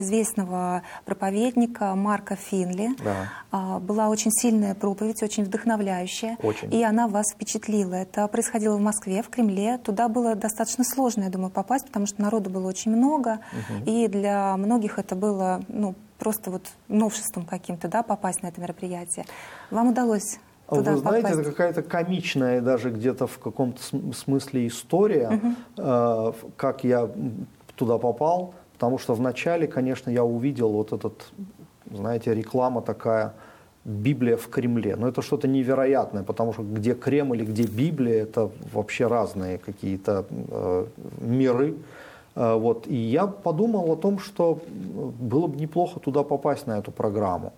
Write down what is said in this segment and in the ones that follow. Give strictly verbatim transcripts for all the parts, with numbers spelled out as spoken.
известного проповедника Марка Финли. Да. Была очень сильная проповедь, очень вдохновляющая. Очень. И она вас впечатлила. Это происходило в Москве, в Кремле. Туда было достаточно сложно, я думаю, попасть, потому что народу было очень много. Угу. И для многих это было ну, просто вот новшеством каким-то, да, попасть на это мероприятие. Вам удалось туда Вы знаете, попасть? это какая-то комичная даже где-то в каком-то смысле история, угу. э, как я туда попал. Потому что вначале, конечно, я увидел вот этот, знаете, реклама такая, Библия в Кремле. Но это что-то невероятное, потому что где Кремль и где Библия, это вообще разные какие-то э, миры. Э, вот. И я подумал о том, что было бы неплохо туда попасть на эту программу.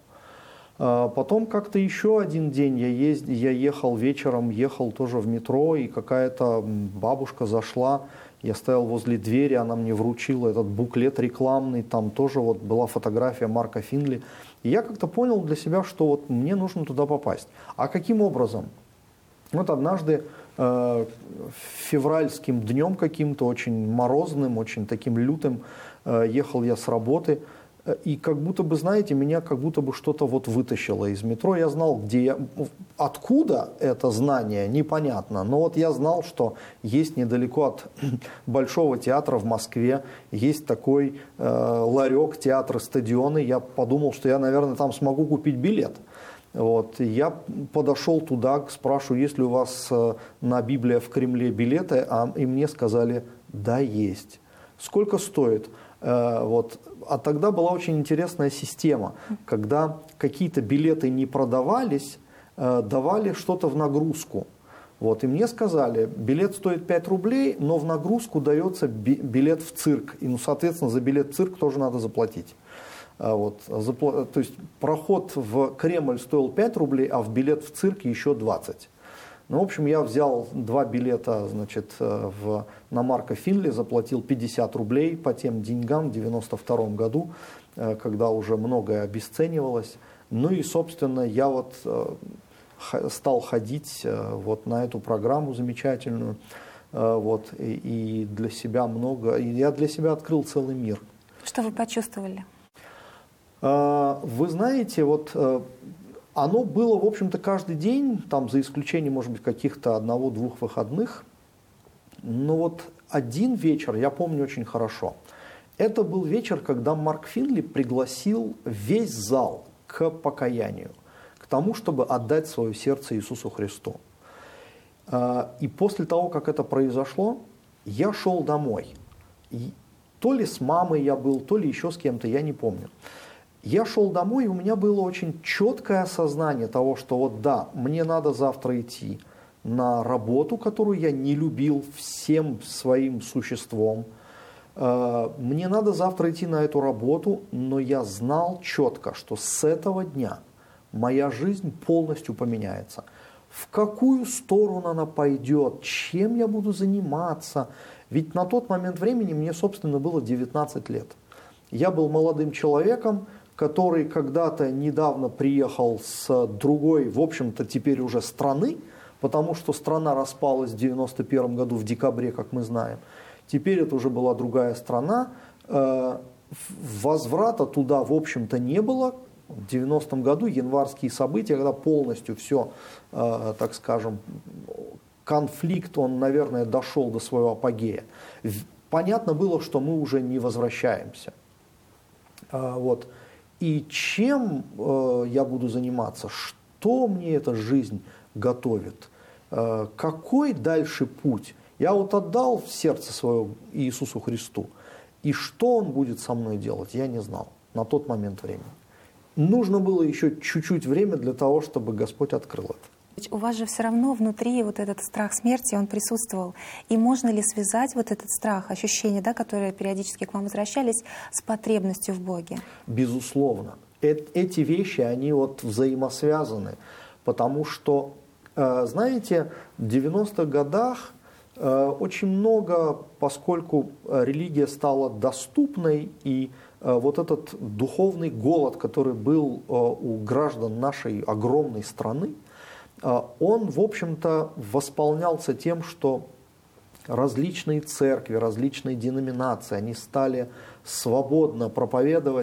Э, потом как-то еще один день я, езд... я ехал вечером, ехал тоже в метро, и какая-то бабушка зашла. Я стоял возле двери, она мне вручила этот буклет рекламный, там тоже вот была фотография Марка Финли. И я как-то понял для себя, что вот мне нужно туда попасть. А каким образом? Вот однажды э, февральским днем каким-то, очень морозным, очень таким лютым, э, ехал я с работы. И как будто бы, знаете, меня как будто бы что-то вот вытащило из метро. Я знал, где я, откуда это знание, непонятно. Но вот я знал, что есть недалеко от Большого театра в Москве, есть такой э, ларек, театр, стадионы. Я подумал, что я, наверное, там смогу купить билет. Вот. Я подошел туда, спрашиваю, есть ли у вас э, на Библия в Кремле билеты, а, и мне сказали, да, есть. Сколько стоит? Э, вот. А тогда была очень интересная система, когда какие-то билеты не продавались, э, давали что-то в нагрузку. Вот. И мне сказали, билет стоит пять рублей, но в нагрузку дается би- билет в цирк. И, ну, соответственно, за билет в цирк тоже надо заплатить. А вот, запла- то есть проход в Кремль стоил пять рублей, а в билет в цирк еще двадцать. Ну, в общем, я взял два билета, значит, в, на Марка Финли, заплатил пятьдесят рублей по тем деньгам в девяносто втором году, когда уже многое обесценивалось. Ну и, собственно, я вот стал ходить вот на эту программу замечательную, вот, и, и для себя много, и я для себя открыл целый мир. Что вы почувствовали? Вы знаете, вот... Оно было, в общем-то, каждый день, там, за исключением, может быть, каких-то одного-двух выходных. Но вот один вечер я помню очень хорошо. Это был вечер, когда Марк Финли пригласил весь зал к покаянию, к тому, чтобы отдать свое сердце Иисусу Христу. И после того, как это произошло, я шел домой. И то ли с мамой я был, то ли еще с кем-то, я не помню. Я шел домой, и у меня было очень четкое осознание того, что вот да, мне надо завтра идти на работу, которую я не любил всем своим существом. Мне надо завтра идти на эту работу, но я знал четко, что с этого дня моя жизнь полностью поменяется. В какую сторону она пойдет, чем я буду заниматься. Ведь на тот момент времени мне, собственно, было девятнадцать лет. Я был молодым человеком, который когда-то недавно приехал с другой, в общем-то, теперь уже страны, потому что страна распалась в девяносто первом году в декабре, как мы знаем. Теперь это уже была другая страна. Возврата туда, в общем-то, не было. В девяностом году январские события, когда полностью все, так скажем, конфликт, он, наверное, дошел до своего апогея. Понятно было, что мы уже не возвращаемся. Вот. И чем э, я буду заниматься, что мне эта жизнь готовит, э, какой дальше путь. Я вот отдал в сердце свое Иисусу Христу, и что Он будет со мной делать, я не знал на тот момент времени. Нужно было еще чуть-чуть время для того, чтобы Господь открыл это. У вас же все равно внутри вот этот страх смерти, он присутствовал. И можно ли связать вот этот страх, ощущения, да, которые периодически к вам возвращались, с потребностью в Боге? Безусловно. Эти вещи, они вот взаимосвязаны. Потому что, знаете, в девяностых годах очень много, поскольку религия стала доступной, и вот этот духовный голод, который был у граждан нашей огромной страны, он, в общем-то, восполнялся тем, что различные церкви, различные деноминации, они стали свободно проповедовать